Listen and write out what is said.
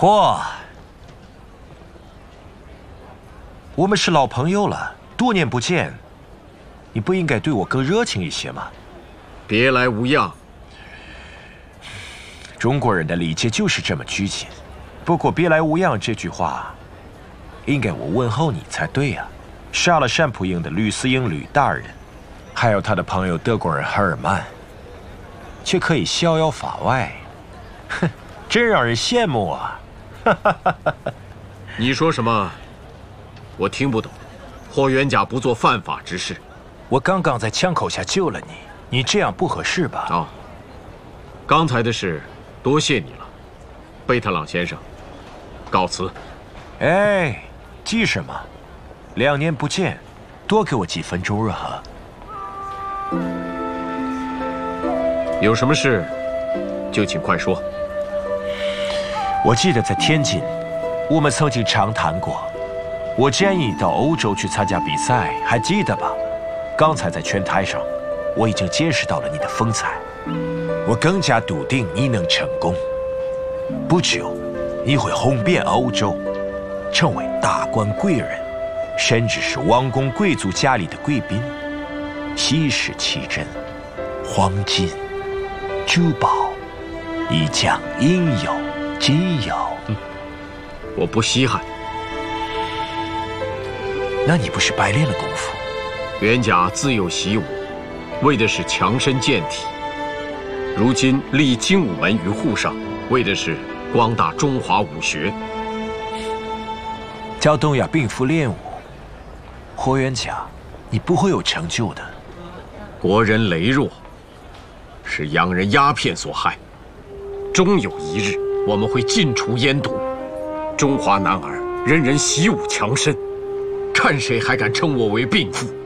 嚯，我们是老朋友了，多年不见，你不应该对我更热情一些吗？ 别来无恙。 中国人的礼节就是这么拘谨。不过“别来无恙”这句话，应该我问候你才对呀。杀了单普英的吕思英吕大人，还有他的朋友德国人赫尔曼，却可以逍遥法外，哼，真让人羡慕啊！ 你说什么？我听不懂。霍元甲不做犯法之事。 我刚刚在枪口下救了你，你这样不合适吧？ 哦，刚才的事，多谢你了，贝特朗先生。告辞。 哎，急什么？2年不见，多给我几分钟热哈。 有什么事，就请快说。 我记得在天津，我们曾经长谈过。我建议到欧洲去参加比赛，还记得吧？刚才在拳台上，我已经见识到了你的风采。我更加笃定你能成功。不久，你会红遍欧洲，成为达官贵人，甚至是王公贵族家里的贵宾。稀世奇珍，黄金、珠宝，一将应有尽有。 我不稀罕。 那你不是白练了功夫？ 元甲自幼习武，为的是强身健体。如今立精武门于沪上，为的是光大中华武学。 教东亚病夫练武，霍元甲，你不会有成就的。 国人羸弱，是洋人鸦片所害。终有一日，我们会尽除烟毒。中华男儿人人习武强身，看谁还敢称我为病夫！